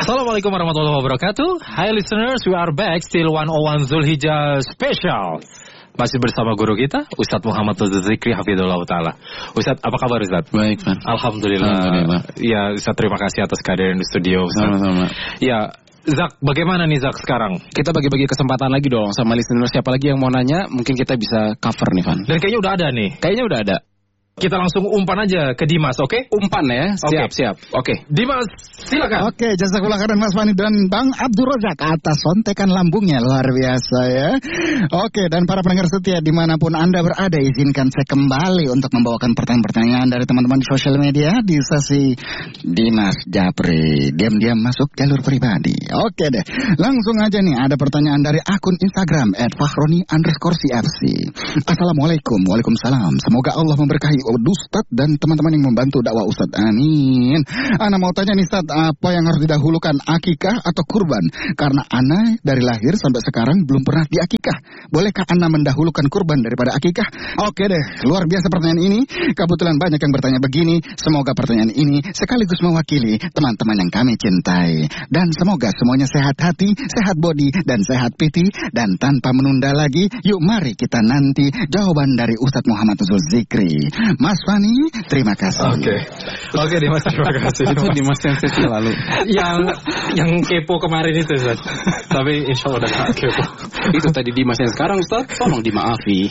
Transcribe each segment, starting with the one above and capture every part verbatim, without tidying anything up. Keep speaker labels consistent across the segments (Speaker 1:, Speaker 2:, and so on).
Speaker 1: Assalamualaikum warahmatullahi wabarakatuh. Hi listeners, we are back still one oh one Zulhijjah special. Masih bersama guru kita, Ustadz Muhammad Zikri Hafidhullah Ta'ala. Ustadz, apa kabar Ustadz?
Speaker 2: Baik, Pak.
Speaker 1: Alhamdulillah.
Speaker 2: Alhamdulillah.
Speaker 1: Ya, Ustadz terima kasih atas kehadiran di studio, Ustadz.
Speaker 2: Sama-sama.
Speaker 1: Ya, Zak, bagaimana nih Zak sekarang?
Speaker 2: Kita bagi-bagi kesempatan lagi dong sama listener. Siapa lagi yang mau nanya, mungkin kita bisa cover nih, Van.
Speaker 1: Dan kayaknya udah ada nih.
Speaker 2: Kayaknya udah ada.
Speaker 1: Kita langsung umpan aja ke Dimas, oke? Okay?
Speaker 2: Umpan ya, siap,
Speaker 1: okay.
Speaker 2: siap. Oke. Okay.
Speaker 1: Dimas, silakan.
Speaker 3: Oke, okay, jazakallah khairan Mas Fani dan Bang Abdul Razak atas sontekan lambungnya, luar biasa ya. Oke, okay, dan para pendengar setia dimanapun Anda berada, izinkan saya kembali untuk membawakan pertanyaan-pertanyaan dari teman-teman di sosial media di sesi Dimas Japri. Diam-diam masuk jalur pribadi. Oke okay deh, langsung aja nih ada pertanyaan dari akun Instagram at Fakhroni underscore C F C. Assalamualaikum, waalaikumsalam. Semoga Allah memberkahi Ustadz dan teman-teman yang membantu dakwah Ustadz. Amin. Ana mau tanya nih Ustadz, apa yang harus didahulukan, akikah atau kurban? Karena Ana dari lahir sampai sekarang belum pernah diakikah. Bolehkah Ana mendahulukan kurban daripada akikah? Oke deh, luar biasa pertanyaan ini. Kebetulan banyak yang bertanya begini. Semoga pertanyaan ini sekaligus mewakili teman-teman yang kami cintai. Dan semoga semuanya sehat hati, sehat body, dan sehat piti. Dan tanpa menunda lagi, yuk mari kita nanti jawaban dari Ustadz Muhammad Zikri. Mas Fani, terima kasih.
Speaker 1: Oke, okay. oke okay, Dimas, terima kasih.
Speaker 2: Itu Dimas yang sesi lalu.
Speaker 1: yang yang kepo kemarin itu, Ustaz. Tapi insya Allah udah gak kepo.
Speaker 2: Itu tadi Dimas yang sekarang, Ustaz. Tolong dimaafi.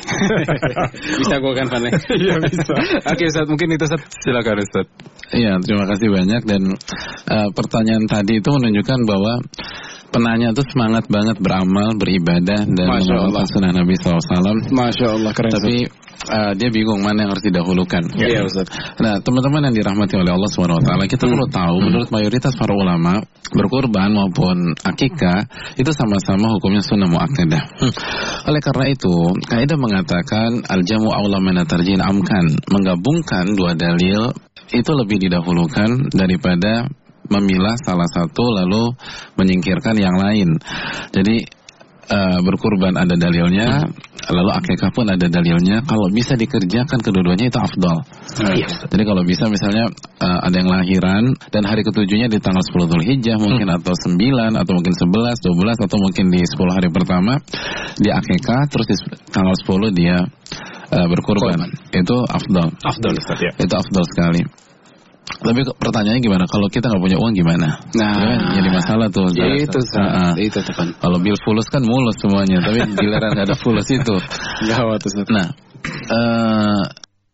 Speaker 2: Bisa gue kan, Van?
Speaker 1: Iya bisa.
Speaker 2: Oke, Ustaz, mungkin itu Ustaz.
Speaker 1: Silakan Ustaz.
Speaker 4: Iya, terima kasih banyak. Dan uh, pertanyaan tadi itu menunjukkan bahwa penanya itu semangat banget beramal, beribadah dan mengamalkan sunnah Nabi shallallahu alaihi wasallam.
Speaker 2: Masya Allah, keren.
Speaker 4: Tapi uh, dia bingung mana yang harus didahulukan.
Speaker 2: Iya, Ustaz.
Speaker 4: Nah, teman-teman yang dirahmati oleh Allah subhanahu wa taala, kita perlu tahu hmm. menurut mayoritas para ulama, berkurban maupun akikah itu sama-sama hukumnya sunnah muakkadah. Hmm. Oleh karena itu, kaidah mengatakan al-jamu aula min at-tarjih amkan, menggabungkan dua dalil itu lebih didahulukan daripada memilah salah satu lalu menyingkirkan yang lain. Jadi uh, berkurban ada dalilnya, hmm. lalu akikah pun ada dalilnya. Kalau bisa dikerjakan kedua-duanya itu afdal. Hmm. Jadi kalau bisa misalnya uh, ada yang lahiran dan hari ketujuhnya di tanggal sepuluh Dzulhijjah mungkin hmm. atau sembilan atau mungkin sebelas, dua belas atau mungkin di sepuluh hari pertama dia akikah, terus di tanggal sepuluh dia uh, berkurban. Kurban. Itu afdal.
Speaker 1: Afdal Ustaz, ya.
Speaker 4: Itu afdal sekali. Tapi pertanyaannya gimana? Kalau kita nggak punya uang gimana?
Speaker 2: Nah,
Speaker 4: ya, jadi masalah tuh.
Speaker 2: Ya itu,
Speaker 4: nah,
Speaker 2: itu teman.
Speaker 4: Kalau bil fulus kan mulus semuanya, tapi giliran nggak ada fulus itu.
Speaker 2: Gawat tuh.
Speaker 4: Nah, uh,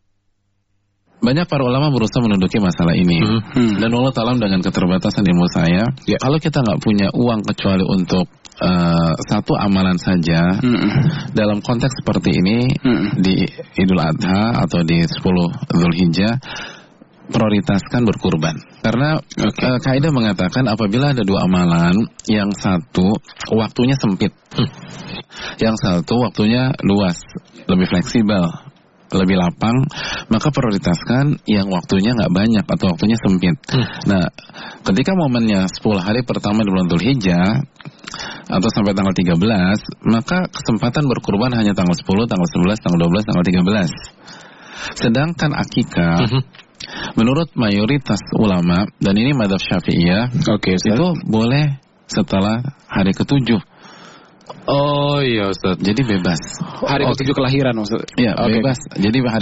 Speaker 4: banyak para ulama berusaha menduduki masalah ini. Hmm. Dan Allah Ta'ala dengan keterbatasan ilmu saya, ya. Kalau kita nggak punya uang kecuali untuk uh, satu amalan saja, hmm. dalam konteks seperti ini hmm. di Idul Adha atau di sepuluh Dzulhijjah, prioritaskan berkurban. Karena okay. uh, kaidah mengatakan apabila ada dua amalan, yang satu waktunya sempit, hmm. yang satu waktunya luas, lebih fleksibel, lebih lapang, maka prioritaskan yang waktunya nggak banyak atau waktunya sempit. Hmm. Nah, ketika momennya sepuluh hari pertama di bulan Dzulhijjah atau sampai tanggal tiga belas, maka kesempatan berkurban hanya tanggal sepuluh, tanggal sebelas, tanggal dua belas, tanggal tiga belas. Sedangkan akikah, hmm. menurut mayoritas ulama, dan ini madzhab Syafi'iyah,
Speaker 2: okay,
Speaker 4: itu boleh setelah hari ketujuh.
Speaker 1: Oh iya Ustaz.
Speaker 4: Jadi bebas.
Speaker 2: Hari
Speaker 4: okay.
Speaker 2: ketujuh kelahiran Ustaz.
Speaker 4: Iya, okay. bebas. Jadi hari